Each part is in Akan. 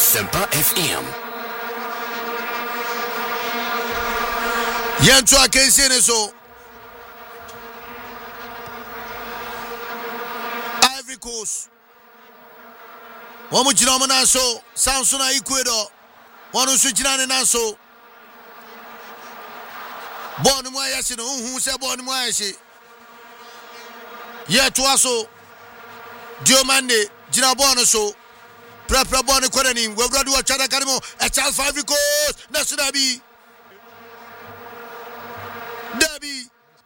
Asempa FM. Yanto akensi ne so. Ivory Coast. Womu jina omo nanso. Samsung Ecuador. Wonu su jina ne nanso. Bonu mu ayese no hu se bonu mu ayese. Ye to aso. Diomande jina bonu so. Prepare bonu kwenani. Wewradu wa chada kanimo. A chance for Ivory Coast. National B. Debbie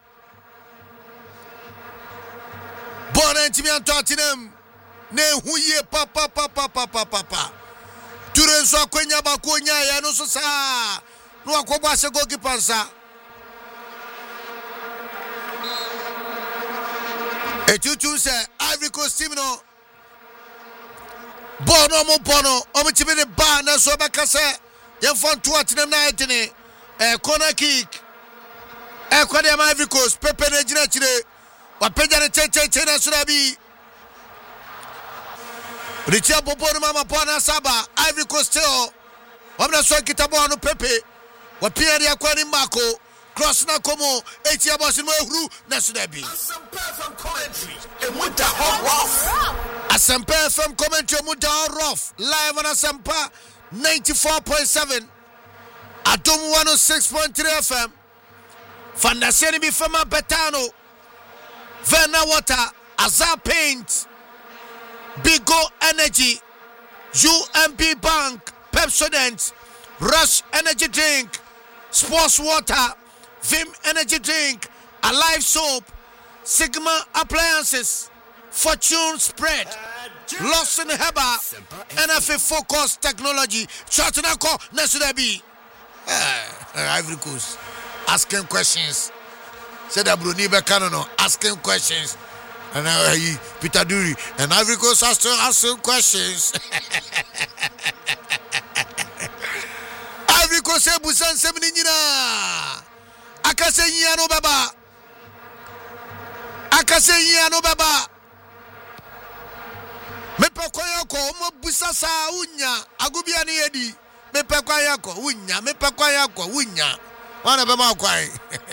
Bonne Timian Tottenham Ne huye papa Turenso akwenya bakonya ya no so sa no akobwa se goalkeeper sa Etutu se Ivory Coast team no Bono mo bono omo tibi ne ba na so be kase ye fon Tottenham na etene corner kick Ekwade ama Ivory Coast Pepe na jina chire wapeja ne che na surabi Richia bobo no mama pona saba Ivory Coast teo wamna so kitabo no Pepe wapia dia kwa ni mako cross na komo etia boss no ehuru na surabi Asempa FM commentary muda rough live on Asempa 94.7 Atom 106.3 FM Fandasiani bifema Betano Verna Water Azar Paint Bigo Energy UMB Bank Pepsodent Rush Energy Drink Sports Water Vim Energy Drink Alive Soap Sigma Appliances Fortune Spread Lawson Heba NFA Focus Technology Chatanako Nasudabi Ivory Coast asking questions. Said that Bruni Bekano asking questions. And Peter Dury and Ivory Coast asking questions. Ivory Coast Busan Seminina. Akase no baba. Akase no baba. Mepe kwayako omo busasa unya agubia ni edi. Mepe kwayako unya mepe kwayako unya. Wana bema kwai.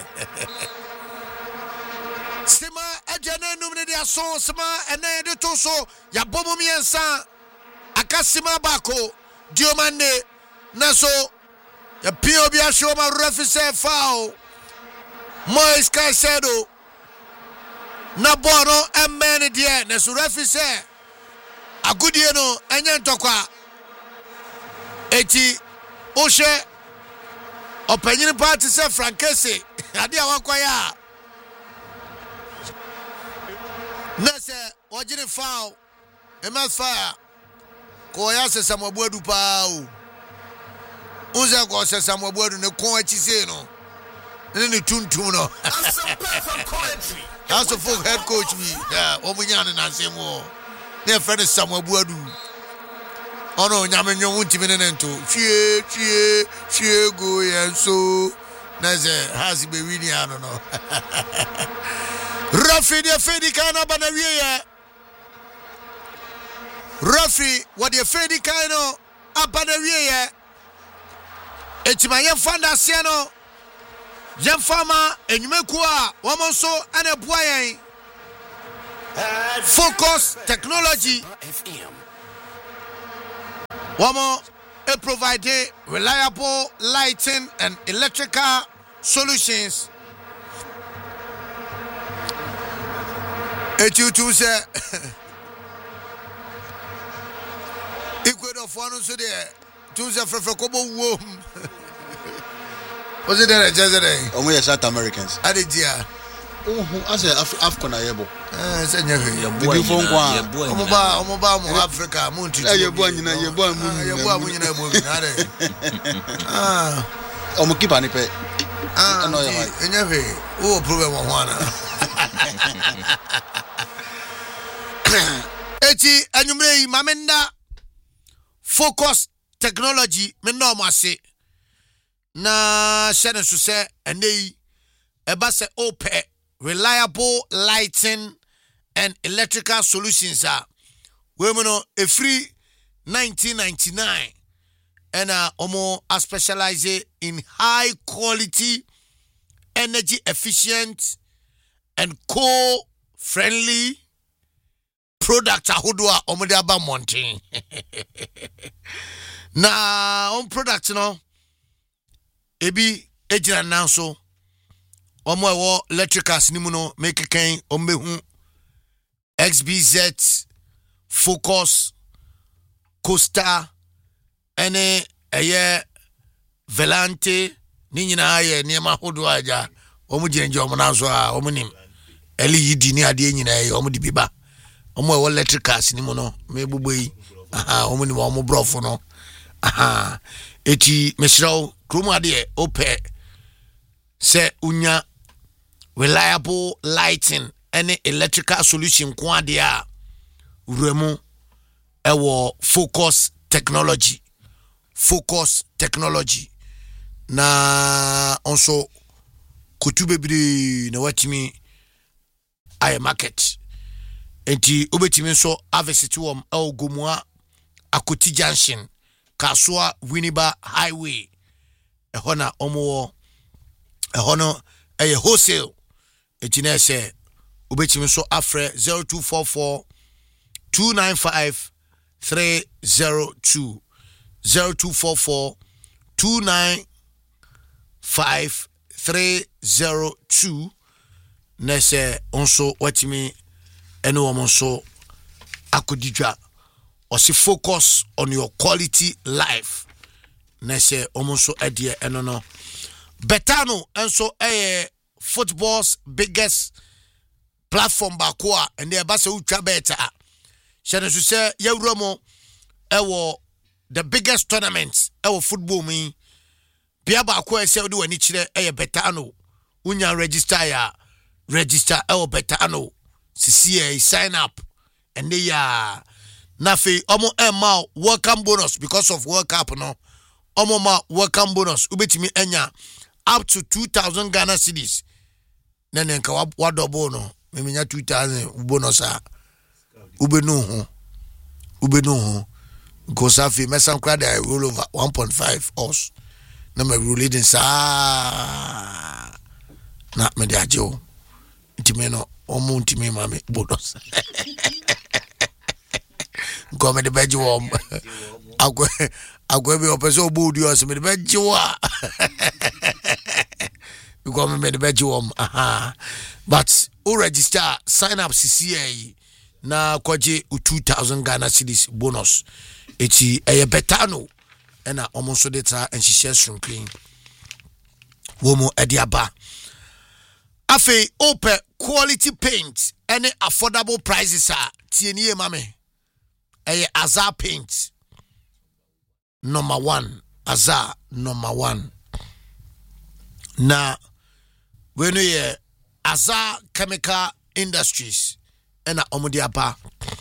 Sima ajana numne dia so sima ene de to so ya bomo miensa akasima bako diomande na so ya pio bia show ma refi se foul Moise Caicedo na bono emene die na so refi se agudie no enye ntokwa eti ohwe Opinion party say Frankese ade awakwaya na se ojire foul fire ko ya se Samuel pa o unze ko se Samuel ne kon achise no ne tuntum no House of Folk head coach me omunya ne nasemo ne friend Samuel Ono nyame nyon ntimi ne nto hwie go yenso na ze hasi be wini ano no Rafi de Fedi kana bana wiye Rafi what the Fedi kana abana wiye etima yemfanda se no yemfama enyumeku a womonso ana buayen Focus Technology Wamo providing reliable lighting and electrical solutions. Etutu se Ecuador for no so there. Tuze frefre kobo wom. Was it there yesterday? Omo ya South Americans. Adedia. As Afcon ayebo. Say nyefe. Omo ba mo Africa mo ntutu. Yebo anyina mo nyina ebo bi na de. Omo keeper ni pe. No ya. Nyefe. O problem wo ana. Eti anyumre yi mamenda Focus Technology me no mo ase. Na shene so se enei eba se ope reliable lighting and electrical solutions are we no a free 1999 and omo are specialize in high quality, energy efficient, and co-friendly products ahodoa omo de aba mountain. Na product no ebi ejira nanso omo ewo electricals ni mu no make kan omehu XBZ, Focus, Costa, ene eye Velante, ni nyina ye niema hodo aja omu jenje omu nanso a omu nim LED ni ade nyina ye omu di biba omu ewo electricals ni mu no me gbogbo yi omu nim omu brofo no eti mesraw kromu ade ope se unya reliable lighting any electrical solution kwadia uremu ewo focus technology na also kutubebiri na watimi aye market enti obetimi so avesiti wom gomua Akoti Junction Kasua Winneba Highway ehona omo ehono eye wholesale ejina se ubetimi so afre 0244 295 302 0244 295 302 nese onso watimi eno omonso akodidwa osi focus on your quality life nese omonso edie eno no betano enso football's biggest platform bakwa and they basa utwa beta shene so say yawromo ewo the biggest tournament ewo football mi bia bakwa say odi wani kire betano unya register ewo betano sisi sign up and they nafi omo ma welcome bonus because of World Cup no omo ma welcome bonus ubetimi enya up to 2,000 Ghana cedis nene nka wa double no meminya 2,000 bonus a ubenu ho because afi mesan kra dey roll over 1.5 us na me roll it sa na me dey ajo ntime no omo ntime ma me bonus go me dey beji wo agwe be opeso obudu os me dey beji wa because me dey beji wo but o register sign up CCA na kwaje 2,000 Ghana cedis bonus eti betano ena omonso data enhihye shrimping womo ediaba afi open quality paint any affordable prices are tienie mame Azar paint number 1 Azar number 1 na when we Azar Chemical Industries ena omudiaba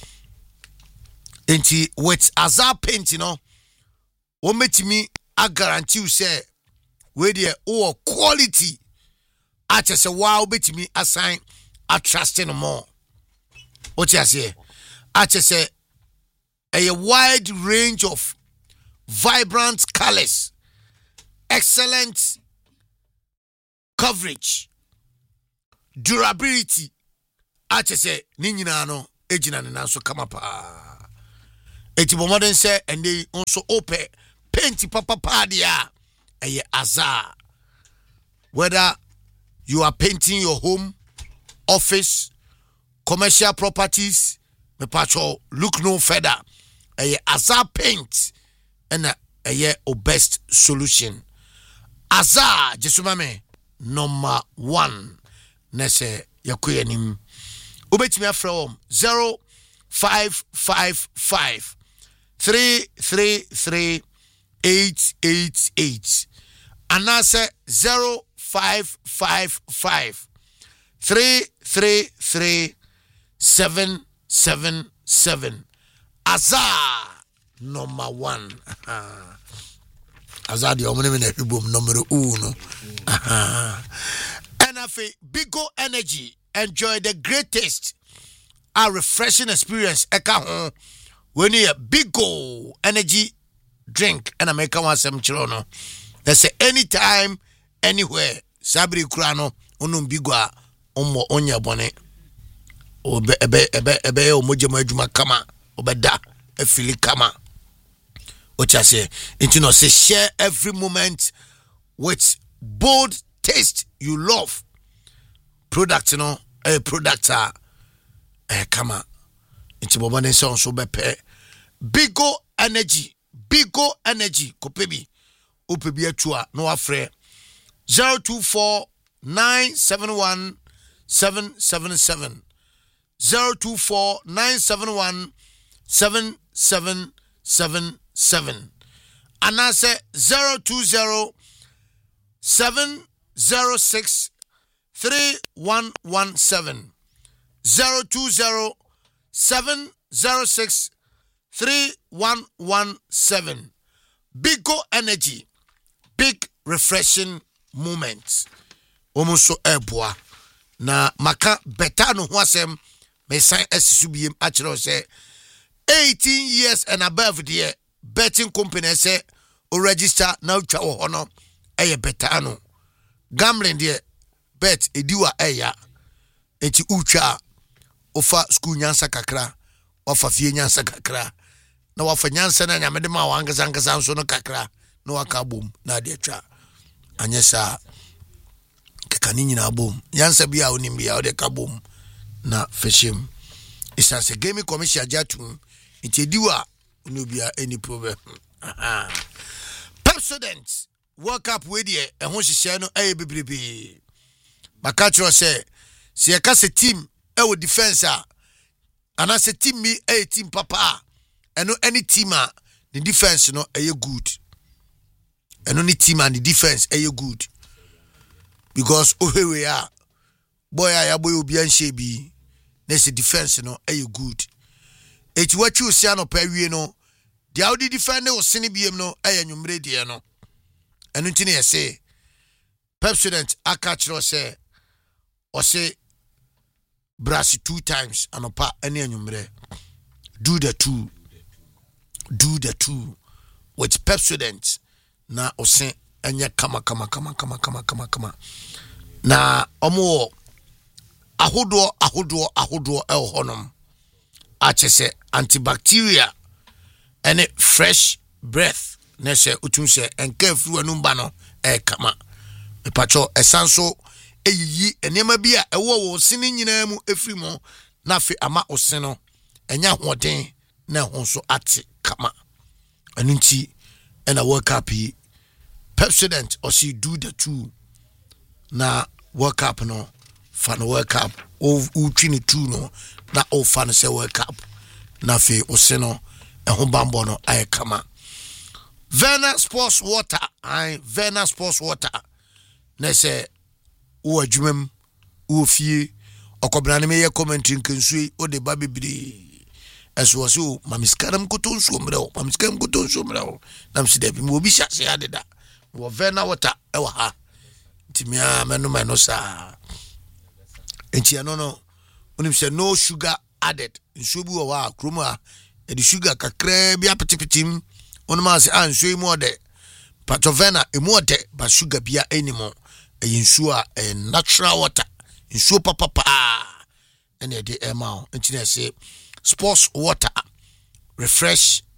enti with Azar paint o metimi a guarantee you say we there o quality at say wow betimi assign a trusting more what you say at say a wide range of vibrant colors, excellent coverage, durability. I say ninyina no ejina ne nanso kama pa. Eti bomoden say and they also open paint papa dia Azar. Whether you are painting your home, office, commercial properties, me pacho look no further. Azar paint and a best solution. Azar jesumame number 1 nese yakuyenim ubetimi from 0555 333 888 anase 0555 333 777 Azar number 1 Azar the omne na ibom number 1 NFA Bigo Energy enjoy the greatest refreshing experience eka ho when you Bigo Energy drink and I make one some chirono. They say anytime, anywhere. Sabri Kurano, unum bigwa, onya bone. Ebe omojema kama, obeda, efili kama. Ocha say, it say share every moment with bold taste you love. Product, product kama. It's bobane so bepe. Bigo energy, kopebi. Upebi etua no afre 024 971 777 024 971 7777 anase 020 706 3117 020 706 3117 Bigo energy, big refreshing moments. Omuso eboa na maka beta no ho asem me san asisubiem akere say 18 years and above the betting company say o register now twa wo hono eye beta no gambling there bet ediwa eya enti utwa ofa school nyansa kakra ofa fie nyansa kakra na wafanyansa na nyamede ma wangasa nso no kakra no wakabom na de atwa anyesa kakani nyina bom yansa bia onim bia o de kabom na feshim isanse gaming commercial jatu intediwa no bia any problem Pepsodent World Cup we de ehon hihye no bebrebe makachro se ka se team e defense a ana se team mi team papa eno any team a the defense no good eno ni team and the defense good because we are boy obi anhye bi na se defense no good eti wachi osia no pa wie no the audi defend o sene biem no nwumre de no eno ntine ye say Pepsodent akachro say o say brass 2 times anopa ene nwumre do the two with Pepsodent na ose enya kama na omo ahodo honom achese antibacteria and fresh breath na se utum se enka fru anumba no kama mepacho esanso eyiyi enema bia ewo wo sene nyina mu efri mo na fe ama ose no enya hoden na ho so ate kama anunti ena World Cup yi Pepsodent or she do the two na World Cup no fan World Cup o twini two no na o fan se World Cup na fe o se no ho bambo no ay kama Verna Sports Water na se o adwumam o fie okobra ne me ye commentary nkansu o de ba bibiri eso so mamiskaram kotonso mreo nam sidebi mo bi hyase adeda wo Verna Water ewa ha timia meno sa enti no onim se no sugar added nso bi wo wa kroma e di sugar kakra bi apetipitim onim ase anso mu ode pato Verna emu ode ba sugar bia animo e nso a natural water nso papa ene de ema enti na se sports water refresh